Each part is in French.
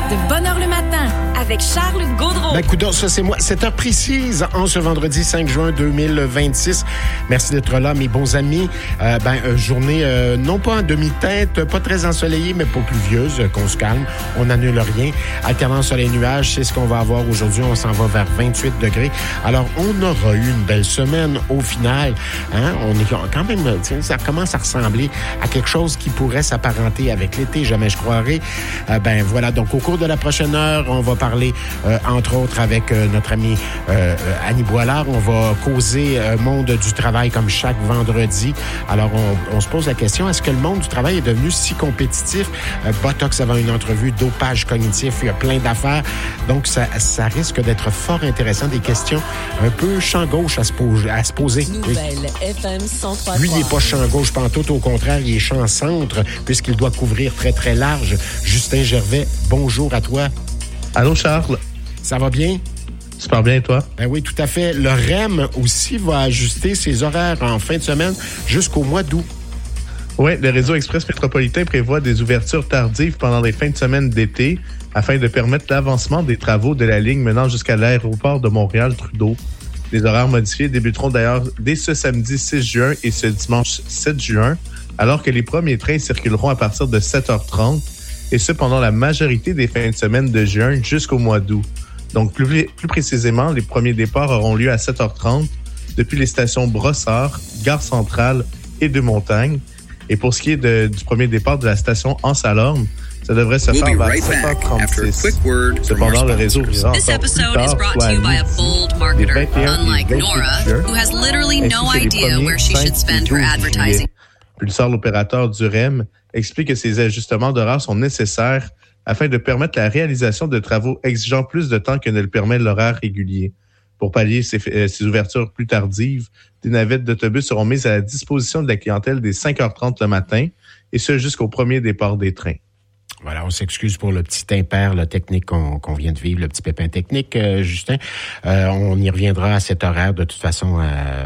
de Bonheur le matin avec Charles Gaudreau. Ben, coudonc, ça c'est moi. 7h précise en ce vendredi 5 juin 2026. Merci d'être là, mes bons amis. Journée non pas en demi-teinte, pas très ensoleillée, mais pas pluvieuse, qu'on se calme. On n'annule rien. Alternance sur les nuages, c'est ce qu'on va avoir aujourd'hui. On s'en va vers 28 degrés. Alors, on aura eu une belle semaine au final. Hein? On est quand même, ça commence à ressembler à quelque chose qui pourrait s'apparenter avec l'été, jamais je croirais. Voilà, donc au cours de la prochaine heure, on va parler, entre autres, avec notre amie Annie Boilard. On va causer monde du travail comme chaque vendredi. Alors, on se pose la question, est-ce que le monde du travail est devenu si compétitif? Botox avant une entrevue, dopage cognitif, il y a plein d'affaires. Donc, ça risque d'être fort intéressant. Des questions un peu champ gauche à se poser. Nouvelle FM 103.3. Lui, il n'est pas champ gauche pantoute, au contraire, il est champ centre, puisqu'il doit couvrir très, très large. Justin Gervais, bonjour à toi. Allô, Charles. Ça va bien? Super bien, toi? Ben oui, tout à fait. Le REM aussi va ajuster ses horaires en fin de semaine jusqu'au mois d'août. Oui, le réseau express métropolitain prévoit des ouvertures tardives pendant les fins de semaine d'été afin de permettre l'avancement des travaux de la ligne menant jusqu'à l'aéroport de Montréal-Trudeau. Les horaires modifiés débuteront d'ailleurs dès ce samedi 6 juin et ce dimanche 7 juin, alors que les premiers trains circuleront à partir de 7h30, et ce pendant la majorité des fins de semaine de juin jusqu'au mois d'août. Donc, plus précisément, les premiers départs auront lieu à 7h30 depuis les stations Brossard, Gare Centrale et de Montagne. Et pour ce qui est du premier départ de la station Anse-à-Lorme, ça devrait se faire vers 7h36. Cependant, le réseau ouvrira encore plus tard, soit à midi, les 21 et 28 juin, ainsi que les premiers 5 et 12 juillet. Pulsar, l'opérateur du REM, explique que ces ajustements d'horaire sont nécessaires afin de permettre la réalisation de travaux exigeant plus de temps que ne le permet l'horaire régulier. Pour pallier ces ouvertures plus tardives, des navettes d'autobus seront mises à la disposition de la clientèle dès 5h30 le matin, et ce jusqu'au premier départ des trains. Voilà, on s'excuse pour le petit impair technique qu'on vient de vivre, le petit pépin technique, Justin. On y reviendra à cet horaire. De toute façon,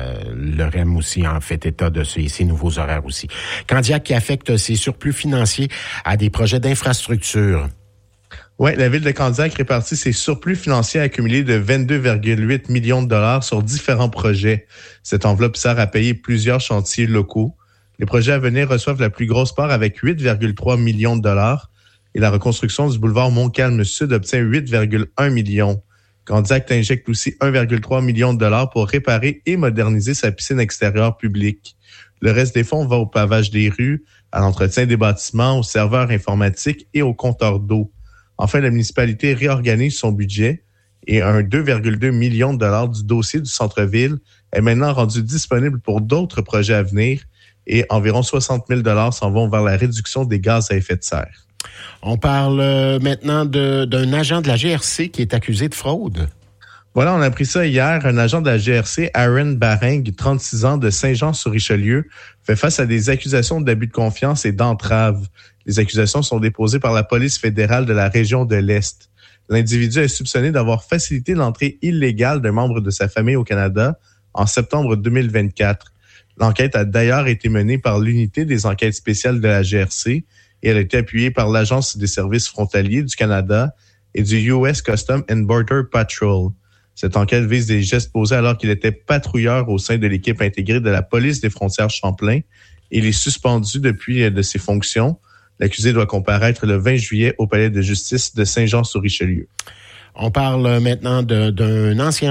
le REM aussi en fait état de ces nouveaux horaires aussi. Candiac qui affecte ses surplus financiers à des projets d'infrastructure. Oui, la ville de Candiac répartit ses surplus financiers accumulés de 22,8 millions de dollars sur différents projets. Cette enveloppe sert à payer plusieurs chantiers locaux. Les projets à venir reçoivent la plus grosse part avec 8,3 millions de dollars et la reconstruction du boulevard Montcalm-Sud obtient 8,1 millions. Candiac injecte aussi 1,3 million de dollars pour réparer et moderniser sa piscine extérieure publique. Le reste des fonds va au pavage des rues, à l'entretien des bâtiments, aux serveurs informatiques et aux compteurs d'eau. Enfin, la municipalité réorganise son budget et un 2,2 millions de dollars du dossier du centre-ville est maintenant rendu disponible pour d'autres projets à venir et environ 60 000 dollars s'en vont vers la réduction des gaz à effet de serre. On parle maintenant d'un agent de la GRC qui est accusé de fraude. Voilà, on a appris ça hier. Un agent de la GRC, Aaron Baring, 36 ans, de Saint-Jean-sur-Richelieu, fait face à des accusations d'abus de confiance et d'entrave. Les accusations sont déposées par la police fédérale de la région de l'Est. L'individu est soupçonné d'avoir facilité l'entrée illégale d'un membre de sa famille au Canada en septembre 2024. L'enquête a d'ailleurs été menée par l'unité des enquêtes spéciales de la GRC et elle a été appuyée par l'Agence des services frontaliers du Canada et du US Customs and Border Patrol. Cette enquête vise des gestes posés alors qu'il était patrouilleur au sein de l'équipe intégrée de la police des frontières Champlain et il est suspendu depuis de ses fonctions. L'accusé doit comparaître le 20 juillet au palais de justice de Saint-Jean-sur-Richelieu. On parle maintenant d'un ancien